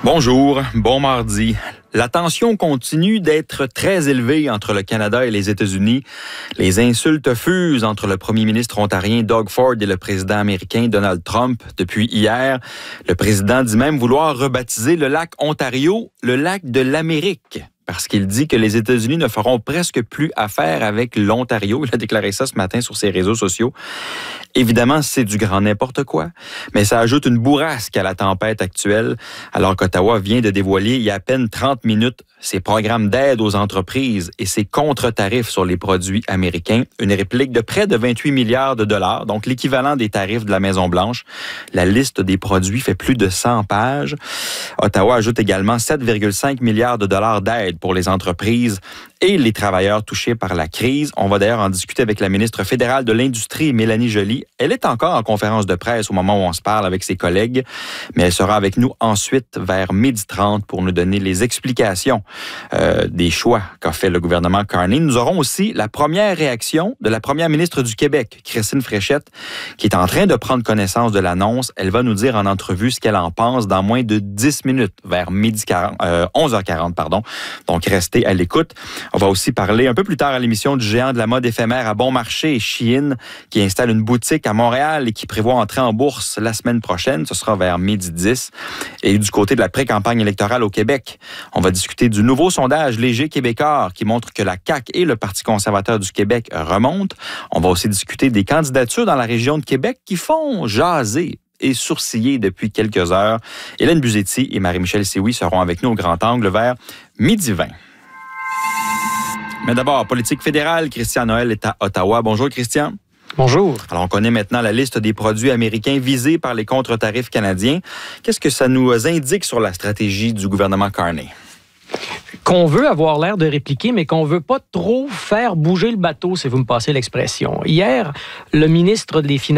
Bonjour, bon mardi. La tension continue d'être très élevée entre le Canada et les États-Unis. Les insultes fusent entre le premier ministre ontarien Doug Ford et le président américain Donald Trump depuis hier. Le président dit même vouloir rebaptiser le lac Ontario le lac de l'Amérique, parce qu'il dit que les États-Unis ne feront presque plus affaire avec l'Ontario. Il a déclaré ça ce matin sur ses réseaux sociaux. Évidemment, c'est du grand n'importe quoi, mais ça ajoute une bourrasque à la tempête actuelle, alors qu'Ottawa vient de dévoiler il y a à peine 30 minutes ses programmes d'aide aux entreprises et ses contre-tarifs sur les produits américains, une réplique de près de 28 milliards de dollars, donc l'équivalent des tarifs de la Maison-Blanche. La liste des produits fait plus de 100 pages. Ottawa ajoute également 7,5 milliards de dollars d'aide pour les entreprises et les travailleurs touchés par la crise. On va d'ailleurs en discuter avec la ministre fédérale de l'Industrie, Mélanie Joly. Elle est encore en conférence de presse au moment où on se parle avec ses collègues, mais elle sera avec nous ensuite vers 12h30 pour nous donner les explications des choix qu'a fait le gouvernement Carney. Nous aurons aussi la première réaction de la première ministre du Québec, Christine Fréchette, qui est en train de prendre connaissance de l'annonce. Elle va nous dire en entrevue ce qu'elle en pense dans moins de 10 minutes, vers 11h40. Donc, restez à l'écoute. On va aussi parler un peu plus tard à l'émission du géant de la mode éphémère à bon marché, Shein, qui installe une boutique à Montréal et qui prévoit entrer en bourse la semaine prochaine. Ce sera vers 12h10. Et du côté de la pré-campagne électorale au Québec, on va discuter du nouveau sondage Léger Québécois qui montre que la CAQ et le Parti conservateur du Québec remontent. On va aussi discuter des candidatures dans la région de Québec qui font jaser et sourciller depuis quelques heures. Hélène Buzetti et Marie-Michel Sioui seront avec nous au Grand Angle vers 12h20. Mais d'abord, politique fédérale, Christian Noël est à Ottawa. Bonjour Christian. Bonjour. Alors, on connaît maintenant la liste des produits américains visés par les contre-tarifs canadiens. Qu'est-ce que ça nous indique sur la stratégie du gouvernement Carney? Qu'on veut avoir l'air de répliquer, mais qu'on veut pas trop faire bouger le bateau, si vous me passez l'expression. Hier, le ministre des Finances